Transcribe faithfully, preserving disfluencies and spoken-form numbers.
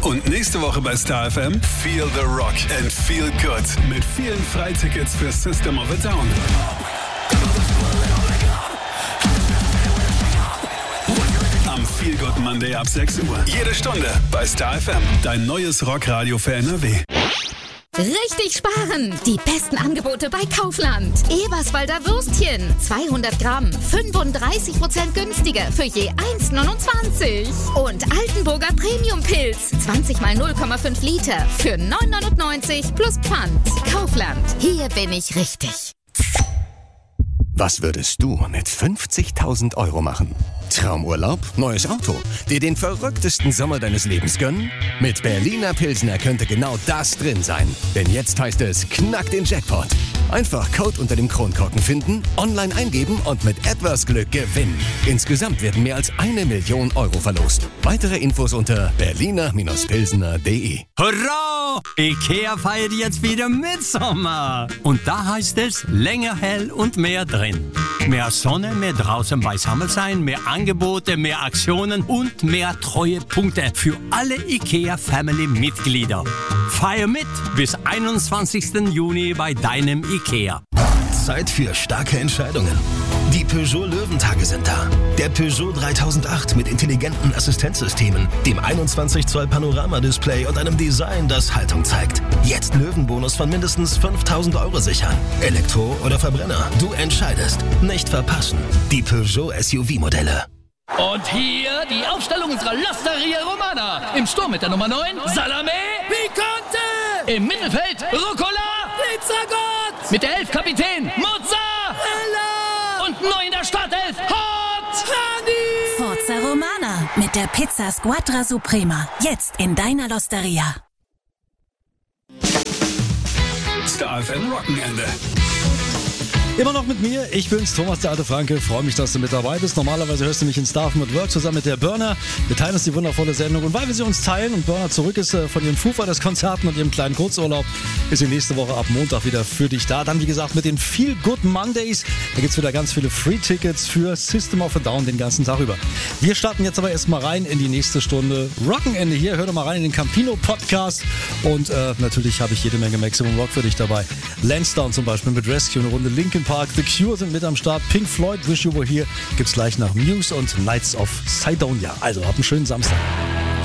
Und nächste Woche bei Star F M Feel the Rock and Feel Good mit vielen Freitickets für System of a Down. Am Feel Good Monday ab sechs Uhr. Jede Stunde bei Star F M. Dein neues Rockradio für N R W. Richtig sparen! Die besten Angebote bei Kaufland. Eberswalder Würstchen, zweihundert Gramm, fünfunddreißig Prozent günstiger für je eins neunundzwanzig. Und Altenburger Premium Pilz, zwanzig mal null Komma fünf Liter für neun neunundneunzig plus Pfand. Kaufland, hier bin ich richtig. Was würdest du mit fünfzigtausend Euro machen? Traumurlaub, neues Auto, dir den verrücktesten Sommer deines Lebens gönnen? Mit Berliner Pilsner könnte genau das drin sein. Denn jetzt heißt es, knack den Jackpot. Einfach Code unter dem Kronkorken finden, online eingeben und mit etwas Glück gewinnen. Insgesamt werden mehr als eine Million Euro verlost. Weitere Infos unter berliner pilsner punkt de. Hurra! IKEA feiert jetzt wieder Mitsommer. Und da heißt es, länger hell und mehr drin. Mehr Sonne, mehr draußen beisammen sein, mehr Angebote, mehr Aktionen und mehr Treuepunkte für alle IKEA-Family-Mitglieder. Feier mit bis einundzwanzigsten Juni bei deinem IKEA. Zeit für starke Entscheidungen. Die Peugeot Löwentage sind da. Der Peugeot dreitausendacht mit intelligenten Assistenzsystemen, dem einundzwanzig Zoll Panoramadisplay und einem Design, das Haltung zeigt. Jetzt Löwenbonus von mindestens fünftausend Euro sichern. Elektro oder Verbrenner, du entscheidest. Nicht verpassen. Die Peugeot S U V-Modelle. Und hier die Aufstellung unserer L'Osteria Romana. Im Sturm mit der Nummer neun, Salame Picante. Im Mittelfeld, Rucola Pizzagott. Mit der elf Kapitän, Mozzarella. Und neu in der Startelf, Hot Honey. Forza Romana mit der Pizza Squadra Suprema. Jetzt in deiner L'Osteria. Star F M Wochenende. Immer noch mit mir, ich bin's, Thomas der alte Franke, freue mich, dass du mit dabei bist. Normalerweise hörst du mich in Star F M at Work zusammen mit der Burner. Wir teilen uns die wundervolle Sendung und weil wir sie uns teilen und Burner zurück ist äh, von ihren Foo Fighters Konzerten und ihrem kleinen Kurzurlaub, ist sie nächste Woche ab Montag wieder für dich da. Dann wie gesagt mit den Feel Good Mondays, da gibt's wieder ganz viele Free-Tickets für System of a Down den ganzen Tag über. Wir starten jetzt aber erstmal rein in die nächste Stunde Rockenende hier. Hör doch mal rein in den Campino Podcast und äh, natürlich habe ich jede Menge Maximum Rock für dich dabei. Lansdowne zum Beispiel mit Rescue, eine Runde Linkin Park, The Cure sind mit am Start, Pink Floyd, Wish You Were Here gibt's gleich nach Muse und Knights of Sidonia. Also habt einen schönen Samstag.